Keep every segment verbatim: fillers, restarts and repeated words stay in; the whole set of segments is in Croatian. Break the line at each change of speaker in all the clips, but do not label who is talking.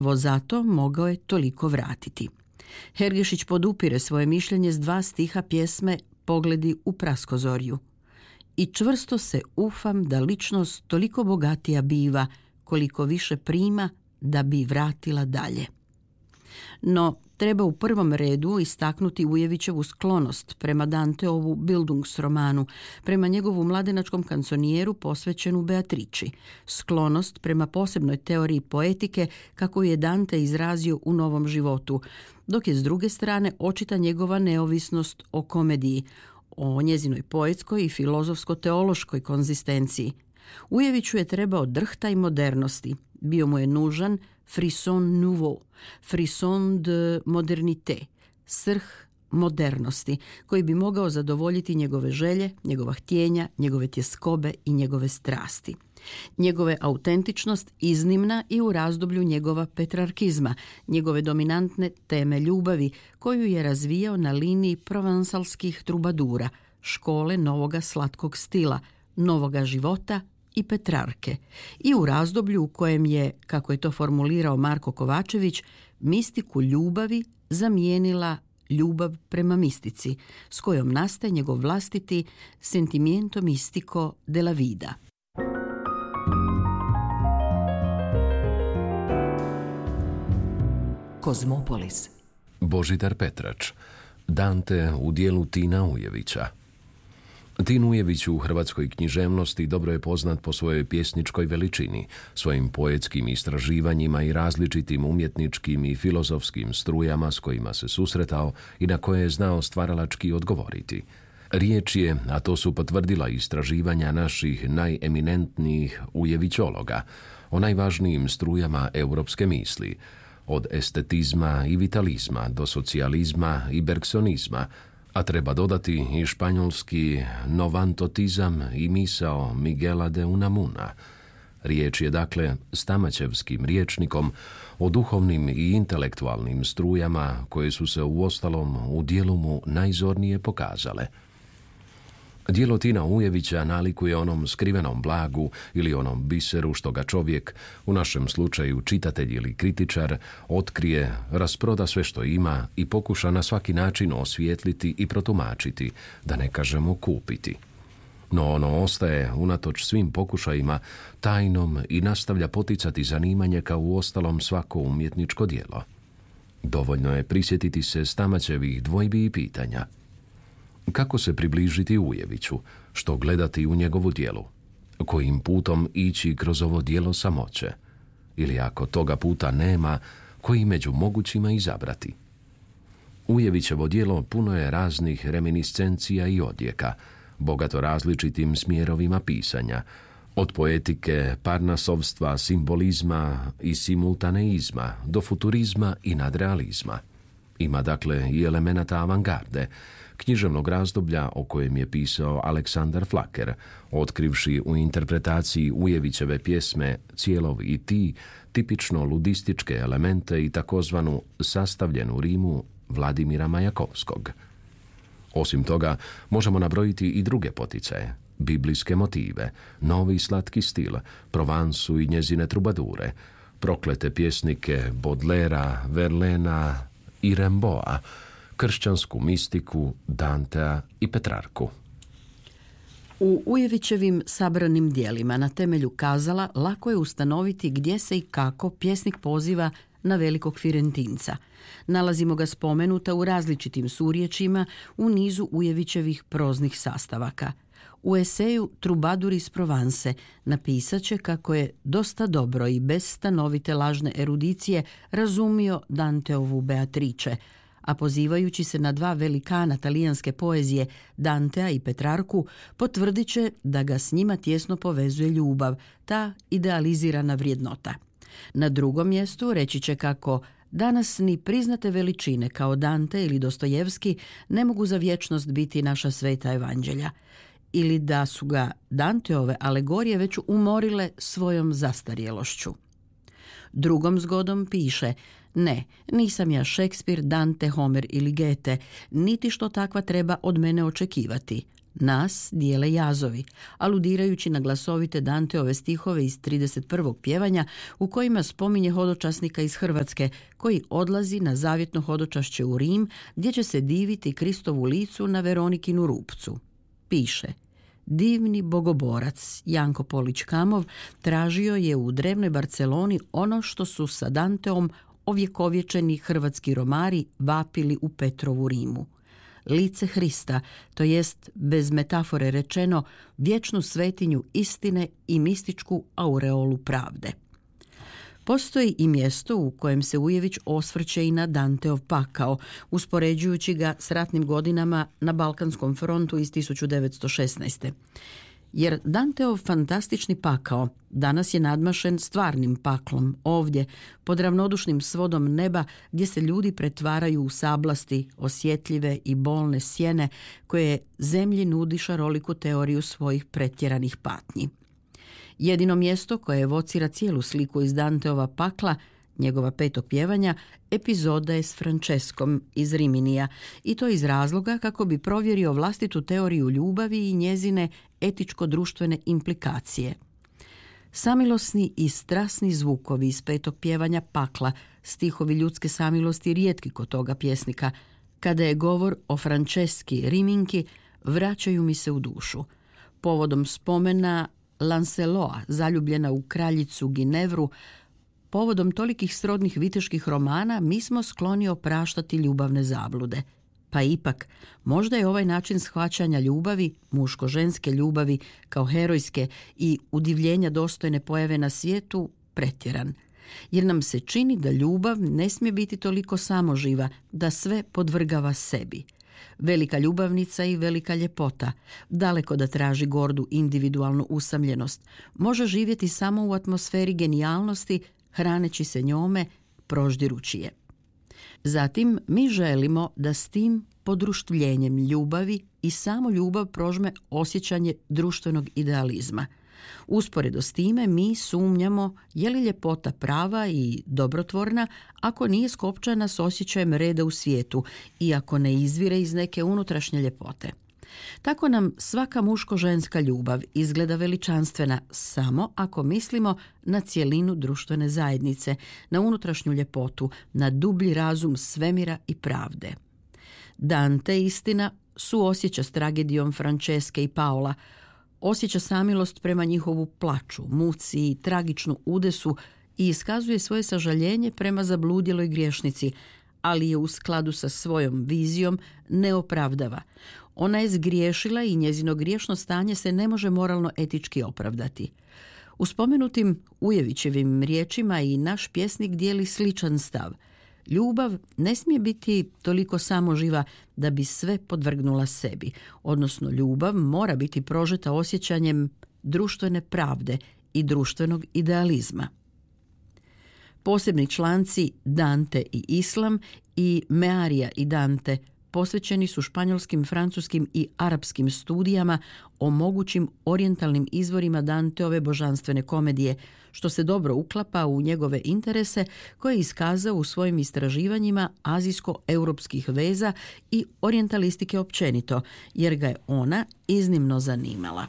zato mogao je toliko vratiti. Hergešić podupire svoje mišljenje s dva stiha pjesme Pogledi u praskozorju. I čvrsto se ufam da ličnost toliko bogatija biva koliko više prima da bi vratila dalje. No, treba u prvom redu istaknuti Ujevićevu sklonost prema Danteovu Bildungsromanu, prema njegovu mladenačkom kanconijeru posvećenu Beatriči, sklonost prema posebnoj teoriji poetike kako je Dante izrazio u Novom životu, dok je s druge strane očita njegova neovisnost o komediji, o njezinoj poetskoj i filozofsko-teološkoj konzistenciji. Ujeviću je trebao drhta i modernosti. Bio mu je nužan frisson nouveau, frisson de modernité, srh modernosti, koji bi mogao zadovoljiti njegove želje, njegova htjenja, njegove tjeskobe i njegove strasti. Njegove autentičnost iznimna i u razdoblju njegova petrarkizma, njegove dominantne teme ljubavi, koju je razvijao na liniji provansalskih trubadura, škole novoga slatkog stila, novoga života i Petrarke, i u razdoblju u kojem je, kako je to formulirao Marko Kovačević, mistiku ljubavi zamijenila ljubav prema mistici, s kojom nastaje njegov vlastiti Sentimiento mistico della vida.
Kozmopolis.
Božidar Petrač. Dante u dijelu Tina Ujevića. Tin Ujević u hrvatskoj književnosti dobro je poznat po svojoj pjesničkoj veličini, svojim poetskim istraživanjima i različitim umjetničkim i filozofskim strujama s kojima se susretao i na koje je znao stvaralački odgovoriti. Riječ je, a to su potvrdila istraživanja naših najeminentnijih ujevićologa, o najvažnijim strujama europske misli, od estetizma i vitalizma do socijalizma i bergsonizma, a treba dodati i španjolski novantotizam i misao Miguela de Unamuna. Riječ je dakle stamaćevskim rječnikom o duhovnim i intelektualnim strujama koje su se uostalom u dijelu mu najzornije pokazale. Djelo Tina Ujevića nalikuje onom skrivenom blagu ili onom biseru što ga čovjek, u našem slučaju čitatelj ili kritičar, otkrije, rasproda sve što ima i pokuša na svaki način osvijetliti i protumačiti, da ne kažemo kupiti. No ono ostaje, unatoč svim pokušajima, tajnom i nastavlja poticati zanimanje kao uostalom svako umjetničko djelo. Dovoljno je prisjetiti se Stamaćevih dvojbi i pitanja. Kako se približiti Ujeviću, što gledati u njegovu djelu, kojim putom ići kroz ovo djelo samoće, ili ako toga puta nema, koji među mogućima izabrati. Ujevićevo djelo puno je raznih reminiscencija i odjeka, bogato različitim smjerovima pisanja, od poetike, parnasovstva, simbolizma i simultaneizma do futurizma i nadrealizma. Ima dakle i elemenata avangarde, književnog razdoblja o kojem je pisao Aleksandar Flaker, otkrivši u interpretaciji Ujevićeve pjesme Cijelov i ti tipično ludističke elemente i takozvanu sastavljenu rimu Vladimira Majakovskog. Osim toga, možemo nabrojiti i druge poticaje, biblijske motive, novi slatki stil, Provansu i njezine trubadure, proklete pjesnike Baudelaira, Verlaina i Rimbaуда, kršćansku mistiku, Dantea i Petrarku.
U Ujevićevim sabranim dijelima na temelju kazala lako je ustanoviti gdje se i kako pjesnik poziva na velikog Firentinca. Nalazimo ga spomenuta u različitim surječima u nizu Ujevićevih proznih sastavaka. U eseju Trubadur iz Provance napisat će kako je dosta dobro i bez stanovite lažne erudicije razumio Danteovu Beatrice, a pozivajući se na dva velikana talijanske poezije, Dantea i Petrarku, potvrdit će da ga s njima tjesno povezuje ljubav, ta idealizirana vrijednota. Na drugom mjestu reći će kako danas ni priznate veličine kao Dante ili Dostojevski ne mogu za vječnost biti naša sveta evanđelja, ili da su ga Danteove alegorije već umorile svojom zastarjelošću. Drugom zgodom piše: ne, nisam ja Šekspir, Dante, Homer ili Goethe, niti što takva treba od mene očekivati, Nas dijele jazovi, aludirajući na glasovite Danteove stihove iz trideset prvog pjevanja u kojima spominje hodočasnika iz Hrvatske koji odlazi na zavjetno hodočašće u Rim gdje će se diviti Kristovu licu na Veronikinu rupcu. Piše: divni bogoborac Janko Polić-Kamov tražio je u drevnoj Barceloni ono što su sa Danteom ovjekovječeni hrvatski romari vapili u Petrovu Rimu. Lice Hrista, to jest, bez metafore rečeno, vječnu svetinju istine i mističku aureolu pravde. Postoji i mjesto u kojem se Ujević osvrće i na Danteov pakao, uspoređujući ga s ratnim godinama na Balkanskom frontu iz tisuću devetsto šesnaeste. Jer Danteov fantastični pakao danas je nadmašen stvarnim paklom ovdje, pod ravnodušnim svodom neba gdje se ljudi pretvaraju u sablasti, osjetljive i bolne sjene koje zemlji nudi šaroliku teoriju svojih pretjeranih patnji. Jedino mjesto koje evocira cijelu sliku iz Danteova pakla, njegova petog pjevanja, epizoda je s Franceskom iz Riminija, i to iz razloga kako bi provjerio vlastitu teoriju ljubavi i njezine etičko-društvene implikacije. Samilosni i strasni zvukovi iz petog pjevanja pakla, stihovi ljudske samilosti rijetki kod toga pjesnika, kada je govor o Franceski Riminki, vraćaju mi se u dušu. Povodom spomena Lanceloa, zaljubljena u kraljicu Ginevru, povodom tolikih srodnih viteških romana mi smo skloni opraštati ljubavne zablude. Pa ipak, možda je ovaj način shvaćanja ljubavi, muško-ženske ljubavi, kao herojske i udivljenja dostojne pojave na svijetu, pretjeran. Jer nam se čini da ljubav ne smije biti toliko samoživa, da sve podvrgava sebi. Velika ljubavnica i velika ljepota, daleko da traži gordu individualnu usamljenost, može živjeti samo u atmosferi genijalnosti, hraneći se njome, proždirući je. Zatim mi želimo da s tim podruštvljenjem ljubavi i samo ljubav prožme osjećanje društvenog idealizma. Usporedo s time mi sumnjamo je li ljepota prava i dobrotvorna ako nije skopčana s osjećajem reda u svijetu i ako ne izvire iz neke unutrašnje ljepote. Tako nam svaka muško-ženska ljubav izgleda veličanstvena samo ako mislimo na cjelinu društvene zajednice, na unutrašnju ljepotu, na dublji razum svemira i pravde. Dante, istina, suosjeća s tragedijom Franceske i Paola, osjeća samilost prema njihovu plaču, muci i tragičnu udesu i iskazuje svoje sažaljenje prema zabludjeloj griješnici, ali je u skladu sa svojom vizijom ne opravdava. Ona je zgriješila i njezino griješno stanje se ne može moralno etički opravdati. U spomenutim Ujevićevim riječima i naš pjesnik dijeli sličan stav. Ljubav ne smije biti toliko samoživa da bi sve podvrgnula sebi, odnosno ljubav mora biti prožeta osjećanjem društvene pravde i društvenog idealizma. Posebni članci Dante i Islam i Mearija i Dante posvećeni su španjolskim, francuskim i arapskim studijama o mogućim orijentalnim izvorima Danteove božanstvene komedije, što se dobro uklapa u njegove interese koje je iskazao u svojim istraživanjima azijsko-europskih veza i orijentalistike općenito, jer ga je ona iznimno zanimala.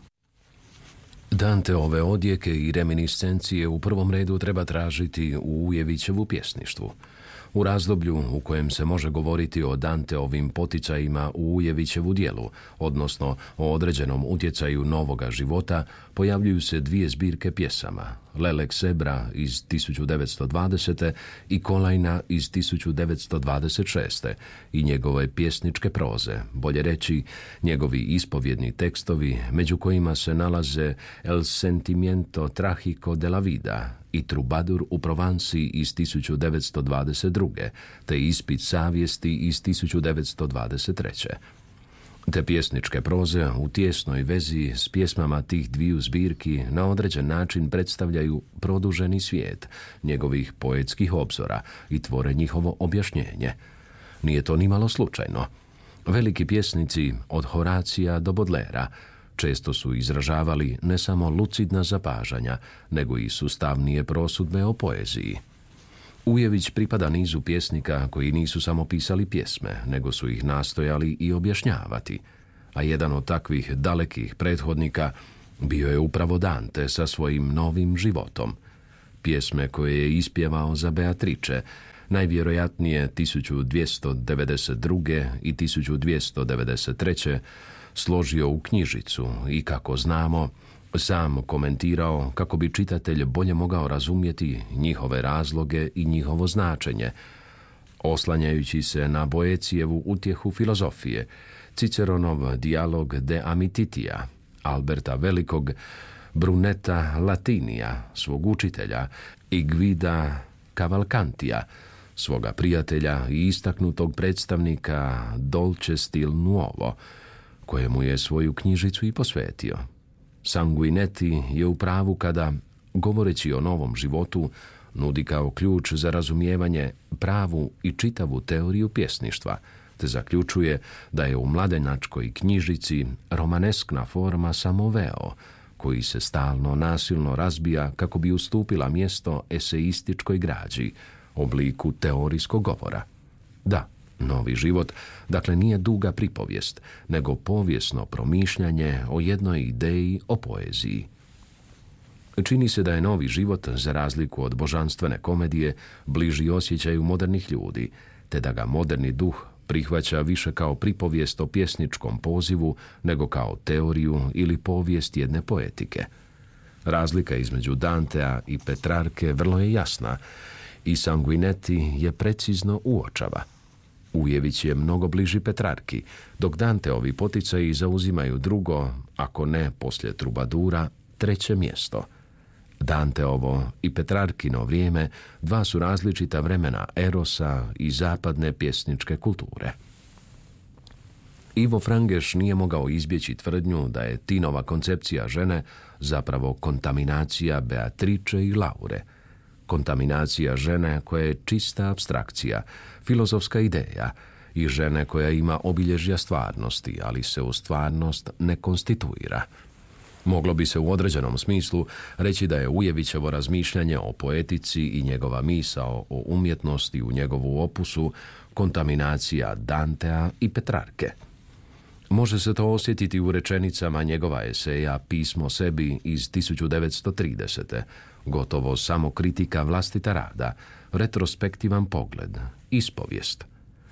Danteove odjeke i reminiscencije u prvom redu treba tražiti u Ujevićevu pjesništvu. U razdoblju u kojem se može govoriti o Danteovim poticajima u Ujevićevu djelu, odnosno o određenom utjecaju novoga života, pojavljuju se dvije zbirke pjesama, Lelek Sebra iz tisuću devetsto dvadesete i Kolajna iz tisuću devetsto dvadeset šeste i njegove pjesničke proze, bolje reći njegovi ispovjedni tekstovi, među kojima se nalaze El Sentimiento Tragico de la Vida i Trubadur u Provansi iz tisuću devetsto dvadeset druge, te Ispit savjesti iz tisuću devetsto dvadeset treće. Te pjesničke proze u tijesnoj vezi s pjesmama tih dviju zbirki na određen način predstavljaju produženi svijet njegovih poetskih obzora i tvore njihovo objašnjenje. Nije to nimalo slučajno. Veliki pjesnici od Horacija do Bodlera često su izražavali ne samo lucidna zapažanja, nego i sustavnije prosudbe o poeziji. Ujević pripada nizu pjesnika koji nisu samo pisali pjesme, nego su ih nastojali i objašnjavati. a jedan od takvih dalekih prethodnika bio je upravo Dante sa svojim novim životom. Pjesme koje je ispjevao za Beatrice, najvjerojatnije tisuću dvjesto devedeset druge. i tisuću dvjesto devedeset treće složio u knjižicu i, kako znamo, sam komentirao kako bi čitatelj bolje mogao razumjeti njihove razloge i njihovo značenje, oslanjajući se na Boecijevu utjehu filozofije, Ciceronov dijalog De Amicititia, Alberta Velikog, Bruneta Latinija, svog učitelja, i Guida Cavalcantija, svoga prijatelja i istaknutog predstavnika Dolce Stil Nuovo, kojemu je svoju knjižicu i posvetio. Sanguinetti je u pravu kada, govoreći o novom životu, nudi kao ključ za razumijevanje pravu i čitavu teoriju pjesništva, te zaključuje da je u mladenačkoj knjižici romaneskna forma samo veo, koji se stalno nasilno razbija kako bi ustupila mjesto eseističkoj građi, obliku teorijskog govora. Da, novi život, dakle, nije duga pripovijest, nego povijesno promišljanje o jednoj ideji o poeziji. Čini se da je novi život, za razliku od božanstvene komedije, bliži osjećaju modernih ljudi, te da ga moderni duh prihvaća više kao pripovijest o pjesničkom pozivu nego kao teoriju ili povijest jedne poetike. Razlika između Dantea i Petrarke vrlo je jasna i Sanguinetti je precizno uočava. Ujević je mnogo bliži Petrarki, dok Danteovi poticaji zauzimaju drugo, ako ne poslije Trubadura, treće mjesto. Danteovo i Petrarkino vrijeme dva su različita vremena erosa i zapadne pjesničke kulture. Ivo Frangeš nije mogao izbjeći tvrdnju da je Tinova koncepcija žene zapravo kontaminacija Beatrice i Laure. Kontaminacija žene koja je čista apstrakcija, filozofska ideja, i žene koja ima obilježja stvarnosti, ali se u stvarnost ne konstituira. Moglo bi se u određenom smislu reći da je Ujevićevo razmišljanje o poetici i njegova misao o umjetnosti u njegovu opusu kontaminacija Dantea i Petrarke. Može se to osjetiti u rečenicama njegova eseja Pismo sebi iz tisuću devetsto tridesete. Gotovo samo kritika vlastita rada, retrospektivan pogled, ispovijest.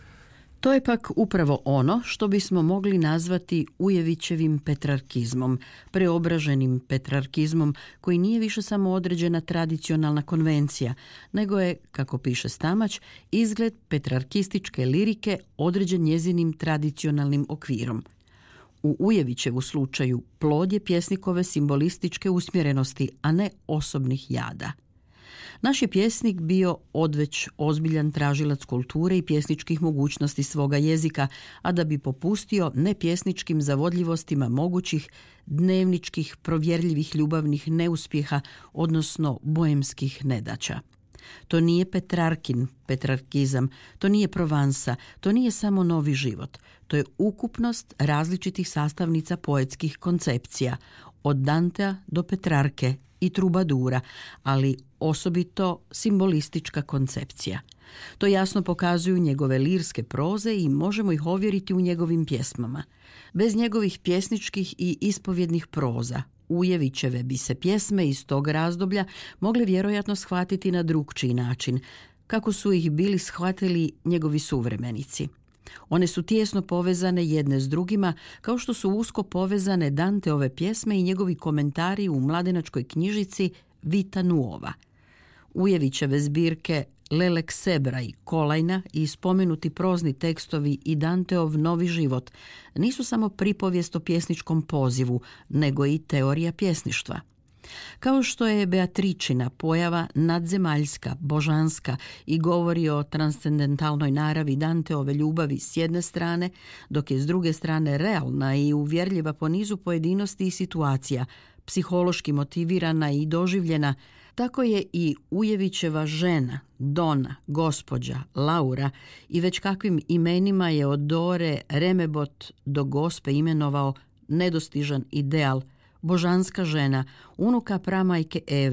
To je pak upravo ono što bismo mogli nazvati Ujevićevim petrarkizmom, preobraženim petrarkizmom koji nije više samo određena tradicionalna konvencija, nego je, kako piše Stamać, izgled petrarkističke lirike određen njezinim tradicionalnim okvirom. U Ujevićevu slučaju plod je pjesnikove simbolističke usmjerenosti, a ne osobnih jada. Naš je pjesnik bio odveć ozbiljan tražilac kulture i pjesničkih mogućnosti svoga jezika, a da bi popustio nepjesničkim zavodljivostima mogućih dnevničkih, provjerljivih ljubavnih neuspjeha, odnosno boemskih nedaća. To nije Petrarkin petrarkizam, to nije Provansa, to nije samo novi život. To je ukupnost različitih sastavnica poetskih koncepcija, od Dantea do Petrarke i Trubadura, ali osobito simbolistička koncepcija. To jasno pokazuju njegove lirske proze i možemo ih ovjeriti u njegovim pjesmama. Bez njegovih pjesničkih i ispovjednih proza, Ujevićeve bi se pjesme iz tog razdoblja mogle vjerojatno shvatiti na drukčiji način, kako su ih bili shvatili njegovi suvremenici. One su tijesno povezane jedne s drugima, kao što su usko povezane Danteove pjesme i njegovi komentari u mladenačkoj knjižici Vita Nuova. Ujevićeve zbirke Lelek Sebra i Kolajna i spomenuti prozni tekstovi i Danteov Novi život nisu samo pripovijest o pjesničkom pozivu, nego i teorija pjesništva. Kao što je Beatričina pojava nadzemaljska, božanska i govori o transcendentalnoj naravi Danteove ljubavi s jedne strane, dok je s druge strane realna i uvjerljiva po nizu pojedinosti i situacija, psihološki motivirana i doživljena, tako je i Ujevićeva žena, Dona, gospođa, Laura i već kakvim imenima je od Dore Remebot do Gospe imenovao nedostižan ideal, božanska žena, unuka pramajke Eve,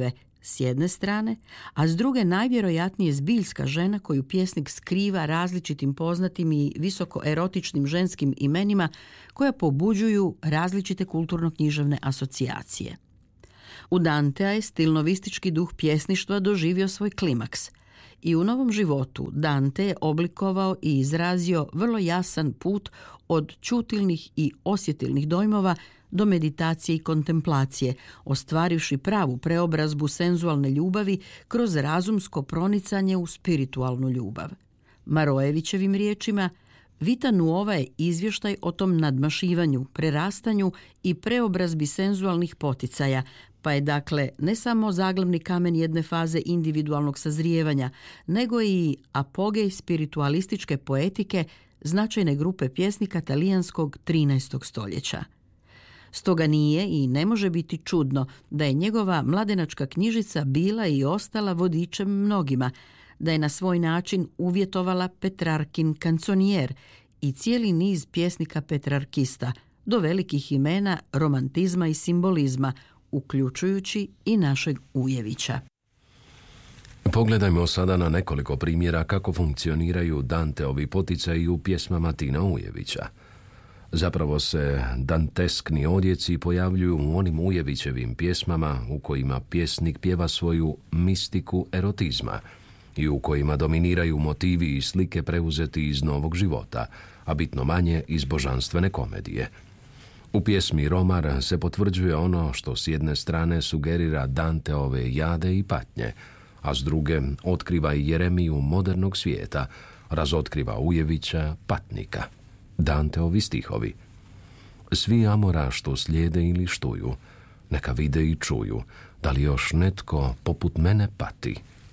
s jedne strane, a s druge najvjerojatnije zbiljska žena koju pjesnik skriva različitim poznatim i visoko erotičnim ženskim imenima koja pobuđuju različite kulturno-književne asocijacije. U Dantea je stilnovistički duh pjesništva doživio svoj klimaks i u Novom životu Dante je oblikovao i izrazio vrlo jasan put od čutilnih i osjetilnih dojmova do meditacije i kontemplacije, ostvarivši pravu preobrazbu senzualne ljubavi kroz razumsko pronicanje u spiritualnu ljubav. Marojevićevim riječima, Vita Nuova je izvještaj o tom nadmašivanju, prerastanju i preobrazbi senzualnih poticaja, pa je dakle ne samo zaglavni kamen jedne faze individualnog sazrijevanja, nego i apogej spiritualističke poetike značajne grupe pjesnika talijanskog trinaestog stoljeća. Stoga nije i ne može biti čudno da je njegova mladenačka knjižica bila i ostala vodičem mnogima, da je na svoj način uvjetovala Petrarkin kanconijer i cijeli niz pjesnika petrarkista, do velikih imena romantizma i simbolizma, uključujući i našeg Ujevića.
Pogledajmo sada na nekoliko primjera kako funkcioniraju Danteovi poticaji u pjesmama Tina Ujevića. Zapravo se danteskni odjeci pojavljuju u onim Ujevićevim pjesmama u kojima pjesnik pjeva svoju mistiku erotizma i u kojima dominiraju motivi i slike preuzeti iz novog života, a bitno manje iz božanstvene komedije. U pjesmi Romar se potvrđuje ono što s jedne strane sugerira Danteove jade i patnje, a s druge otkriva i Jeremiju modernog svijeta, razotkriva Ujevića, patnika. Danteovi stihovi. Svi Amora što slijede ili štuju, neka vide i čuju, da li još netko poput mene pati.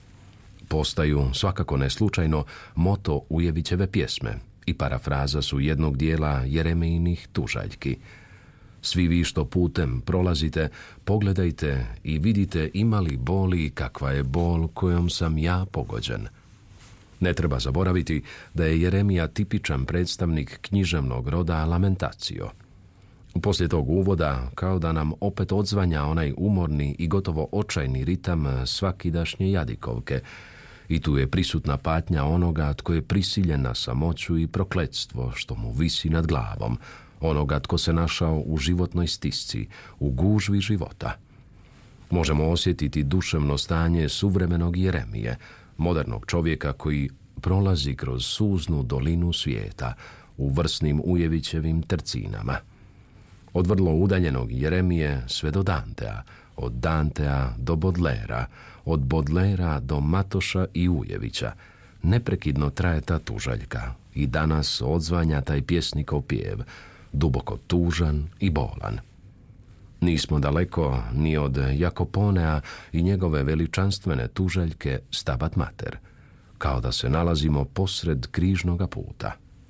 Postaju, svakako ne slučajno, moto Ujevićeve pjesme i parafraza su jednog dijela Jeremijinih tužaljki. Svi vi što putem prolazite, pogledajte i vidite ima li boli kakva je bol kojom sam ja pogođen. Ne treba zaboraviti da je Jeremija tipičan predstavnik književnog roda lamentacio. Poslije tog uvoda, kao da nam opet odzvanja onaj umorni i gotovo očajni ritam svakidašnje jadikovke, i tu je prisutna patnja onoga tko je prisiljen na samoću i prokletstvo što mu visi nad glavom, onoga tko se našao u životnoj stisci, u gužvi života. Možemo osjetiti duševno stanje suvremenog Jeremije, modernog čovjeka koji prolazi kroz suznu dolinu svijeta u vrsnim Ujevićevim tercinama. Od vrlo udaljenog Jeremije sve do Dantea, od Dantea do Bodlera, od Bodlera do Matoša i Ujevića, neprekidno traje ta tužaljka i danas odzvanja taj pjesnikov pjev, duboko tužan i bolan. Nismo daleko ni od Jakoponea i njegove veličanstvene tužaljke Stabat Mater, kao da se nalazimo posred križnoga puta.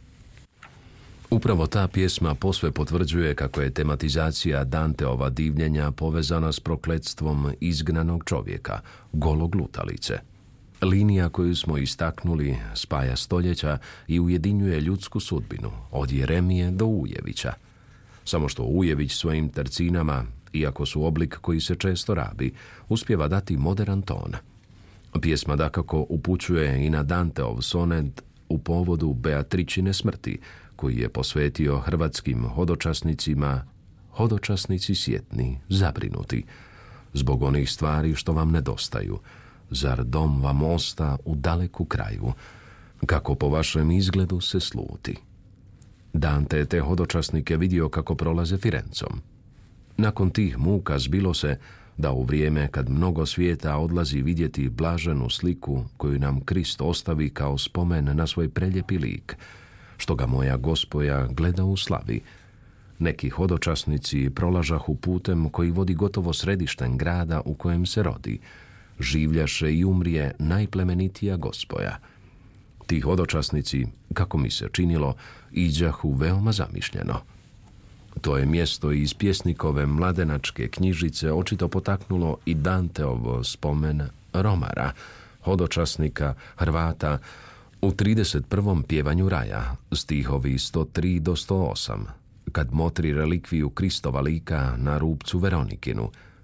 Upravo ta pjesma posve potvrđuje kako je tematizacija Danteova divljenja povezana s prokletstvom izgnanog čovjeka, golog lutalice. Linija koju smo istaknuli spaja stoljeća i ujedinjuje ljudsku sudbinu, od Jeremije do Ujevića. Samo što Ujević svojim tercinama, iako su oblik koji se često rabi, uspijeva dati modern ton. Pjesma dakako upućuje i na Danteov sonet u povodu Beatričine smrti, koji je posvetio hrvatskim hodočasnicima, hodočasnici sjetni, zabrinuti, zbog onih stvari što vam nedostaju. Zar dom vam osta u daleku kraju, kako po vašem izgledu se sluti. Dante je te hodočasnike vidio kako prolaze Firencom. Nakon tih muka zbilo se da u vrijeme kad mnogo svijeta odlazi vidjeti blaženu sliku koju nam Krist ostavi kao spomen na svoj preljepi lik, što ga moja gospoja gleda u slavi, neki hodočasnici prolažahu putem koji vodi gotovo središtem grada u kojem se rodi, življaše i umrije najplemenitija gospoja. Ti hodočasnici, kako mi se činilo, iđahu veoma zamišljeno. To je mjesto iz pjesnikove mladenačke knjižice očito potaknulo i Danteovo spomen Romara, hodočasnika Hrvata, u trideset prvom pjevanju raja, stihovi sto tri do sto osam, kad motri relikviju Kristova lika na rupcu Veronikinu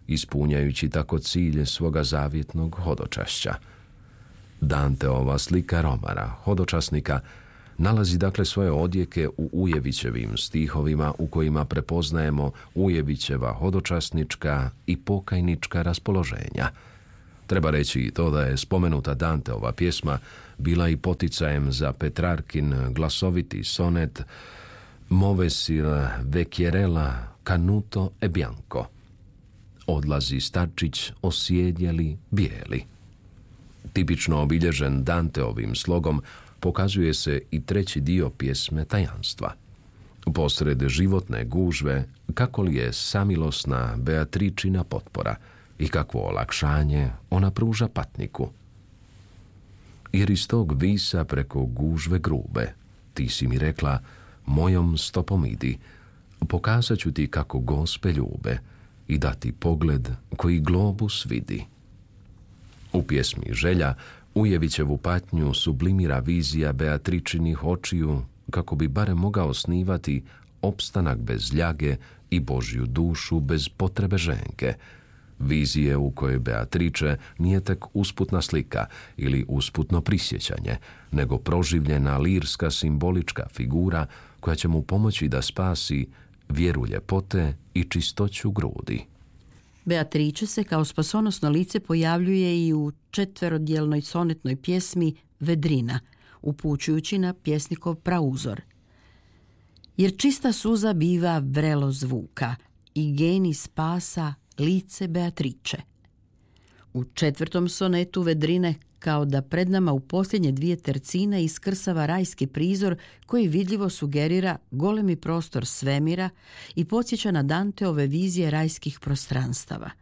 ispunjajući tako cilj svoga zavjetnog hodočašća. Danteova slika Romara, hodočasnika, nalazi dakle svoje odjeke u Ujevićevim stihovima u kojima prepoznajemo Ujevićeva hodočasnička i pokajnička raspoloženja. Treba reći i to da je spomenuta Danteova pjesma bila i poticajem za Petrarkin glasoviti sonet Movesil vecchierella canuto e bianco. Odlazi starčić osjedjeli bijeli. Tipično obilježen Danteovim slogom pokazuje se i treći dio pjesme Tajanstva. Posred životne gužve, kako li je samilosna Beatričina potpora i kakvo olakšanje ona pruža patniku. Jer iz tog visa preko gužve grube, ti si mi rekla, mojom stopom idi, pokazat ću ti kako gospe ljube i dati pogled koji globus vidi. U pjesmi Želja Ujevićevu patnju sublimira vizija Beatričinih očiju kako bi barem mogao snivati opstanak bez ljage i Božju dušu bez potrebe ženke. Vizije u kojoj Beatriče nije tek usputna slika ili usputno prisjećanje, nego proživljena lirska simbolička figura koja će mu pomoći da spasi vjeru ljepote i čistoću grudi.
Beatrice se kao spasonosno lice pojavljuje i u četverodjelnoj sonetnoj pjesmi Vedrina, upućujući na pjesnikov prauzor. Jer čista suza biva vrelo zvuka i geni spasa lice Beatrice. U četvrtom sonetu Vedrine, kao da pred nama u posljednje dvije tercine iskrsava rajski prizor koji vidljivo sugerira golemi prostor svemira i podsjeća na Danteove vizije rajskih prostranstava.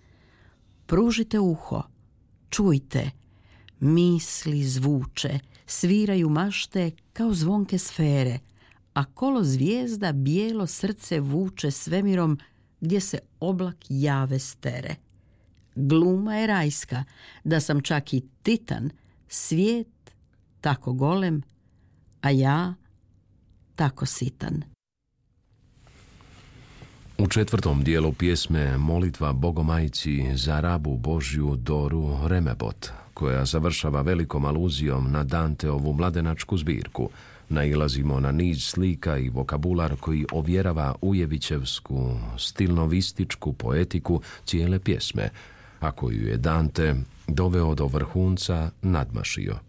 Pružite uho, čujte, misli zvuče, sviraju mašte kao zvonke sfere, a kolo zvijezda bijelo srce vuče svemirom gdje se oblak jave stere. Gluma je rajska, da sam čak i titan, svijet tako golem, a ja tako sitan.
U četvrtom dijelu pjesme molitva Bogomajci za rabu Božju Doru Remebot, koja završava velikom aluzijom na Danteovu mladenačku zbirku, nailazimo na niz slika i vokabular koji ovjerava ujevićevsku stilnovističku poetiku cijele pjesme, a koju je Dante doveo do vrhunca nadmašio.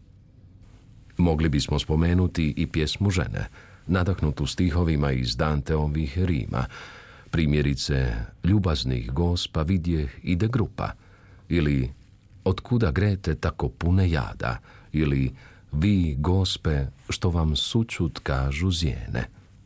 Mogli bismo spomenuti i pjesmu Žene, nadahnutu stihovima iz Danteovih rima, primjerice ljubaznih gospa vidjeh ide grupa, ili otkuda grete tako pune jada, ili vi, gospe, što vam sućut kažu zjene.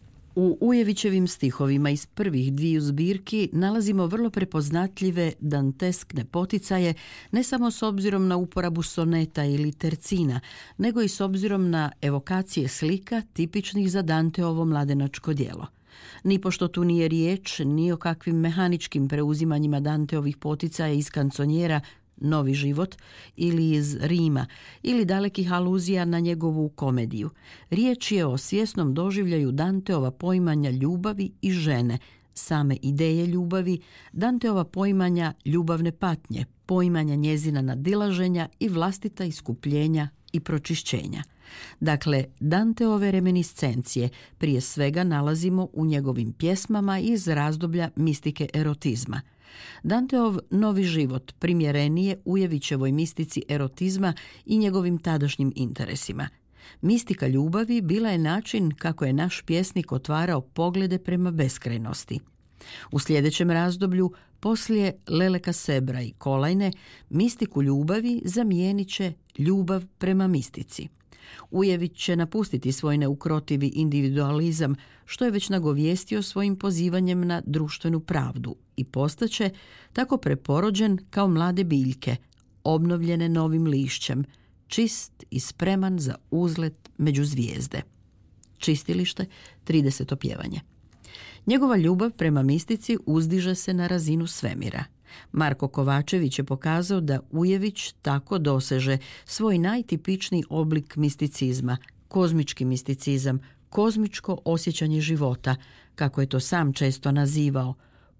U Ujevićevim stihovima iz prvih dviju zbirki nalazimo vrlo prepoznatljive danteskne poticaje, ne samo s obzirom na uporabu soneta ili tercina, nego i s obzirom na evokacije slika tipičnih za Danteovo mladenačko djelo. Nipošto tu nije riječ ni o kakvim mehaničkim preuzimanjima Danteovih poticaja iz kanconjera Novi život ili iz Rima ili dalekih aluzija na njegovu komediju. Riječ je o svjesnom doživljaju Danteova poimanja ljubavi i žene, same ideje ljubavi, Danteova poimanja ljubavne patnje, poimanja njezina nadilaženja i vlastita iskupljenja i pročišćenja. Dakle, Danteove reminiscencije prije svega nalazimo u njegovim pjesmama iz razdoblja mistike erotizma. Danteov Novi život primjerenije Ujevićevoj mistici erotizma i njegovim tadašnjim interesima. Mistika ljubavi bila je način kako je naš pjesnik otvarao poglede prema beskrajnosti. U sljedećem razdoblju, poslije Leleka Sebra i Kolajne, mistiku ljubavi zamijenit će ljubav prema mistici. Ujević će napustiti svoj neukrotivi individualizam, što je već nagovijestio svojim pozivanjem na društvenu pravdu, i postaće tako preporođen kao mlade biljke, obnovljene novim lišćem, čist i spreman za uzlet među zvijezde. Čistilište, trideseto pjevanje. Njegova ljubav prema mistici uzdiže se na razinu svemira. Marko Kovačević je pokazao da Ujević tako doseže svoj najtipičniji oblik misticizma, kozmički misticizam, kozmičko osjećanje života, kako je to sam često nazivao,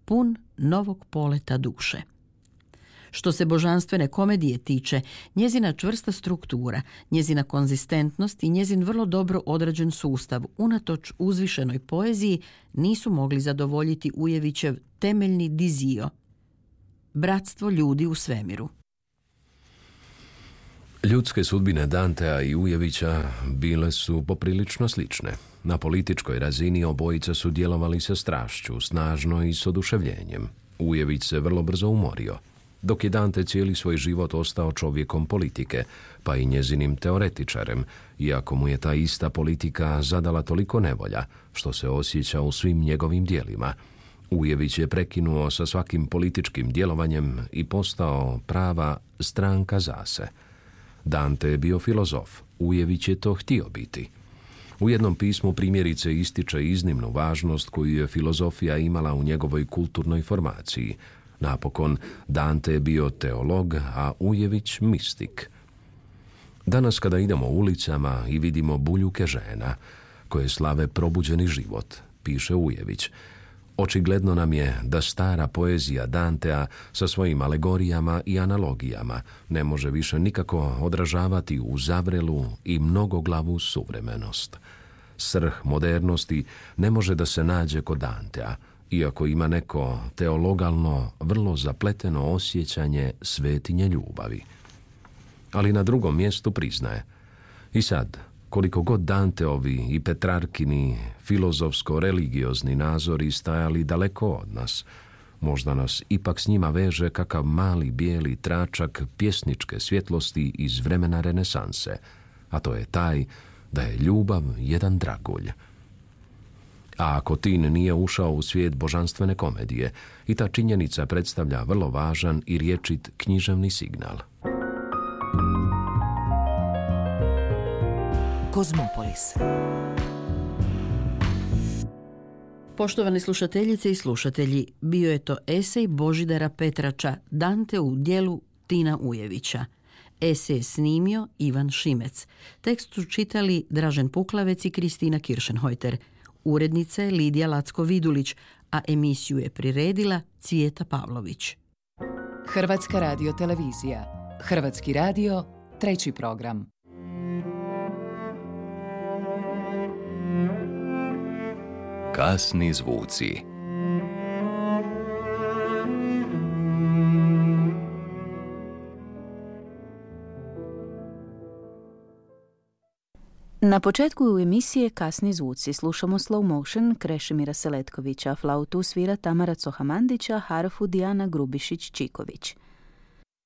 pun novog poleta duše. Što se božanstvene komedije tiče, njezina čvrsta struktura, njezina konzistentnost i njezin vrlo dobro odrađen sustav, unatoč uzvišenoj poeziji, nisu mogli zadovoljiti Ujevićev temeljni dizio – bratstvo ljudi u svemiru.
Ljudske sudbine Dantea i Ujevića bile su poprilično slične. Na političkoj razini obojica su djelovali sa strašću, snažno i s oduševljenjem. Ujević se vrlo brzo umorio, dok je Dante cijeli svoj život ostao čovjekom politike, pa i njezinim teoretičarem, iako mu je ta ista politika zadala toliko nevolja, što se osjeća u svim njegovim djelima. Ujević je prekinuo sa svakim političkim djelovanjem i postao prava stranka zase. Dante je bio filozof, Ujević je to htio biti. U jednom pismu primjerice ističe iznimnu važnost koju je filozofija imala u njegovoj kulturnoj formaciji. Napokon, Dante je bio teolog, a Ujević mistik. Danas kada idemo ulicama i vidimo buljuke žena koje slave probuđeni život, piše Ujević, očigledno nam je da stara poezija Dantea sa svojim alegorijama i analogijama ne može više nikako odražavati uzavrelu i mnogoglavu suvremenost. Srh modernosti ne može da se nađe kod Dantea, iako ima neko teologalno, vrlo zapleteno osjećanje svetinje ljubavi. Ali na drugom mjestu priznaje: i sad, koliko god Danteovi i Petrarkini filozofsko-religiozni nazori stajali daleko od nas, možda nas ipak s njima veže kakav mali bijeli tračak pjesničke svjetlosti iz vremena renesanse, a to je taj da je ljubav jedan dragulj. A ako Tin nije ušao u svijet božanstvene komedije, i ta činjenica predstavlja vrlo važan i rječit književni signal.
Kozmopolis.
Poštovane slušateljice i slušatelji, bio je to esej Božidara Petrača Dante u djelu Tina Ujevića. Esej je snimio Ivan Šimec. Tekst su čitali Dražen Puklavec i Kristina Kiršenhojter. Urednica je Lidija Lacko-Vidulić, a emisiju je priredila Cvijeta Pavlović.
Hrvatska radiotelevizija. Hrvatski radio, treći program.
Kasni zvuci.
Na početku u emisije Kasni zvuci slušamo slow motion Krešimira Seletkovića, flautu svira Tamara Cohamandića, harfu Dijana Grubišić-Čiković.